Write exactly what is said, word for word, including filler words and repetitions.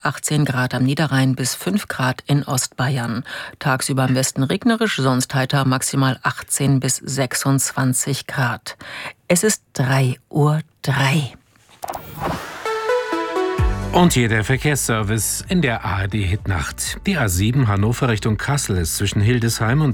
achtzehn Grad am Niederrhein bis fünf Grad in Ostbayern. Tagsüber am Westen regnerisch, sonst heiter, maximal achtzehn bis sechsundzwanzig Grad. Es ist drei Uhr drei. Und hier der Verkehrsservice in der A R D-Hitnacht. Die A sieben Hannover Richtung Kassel ist zwischen Hildesheim und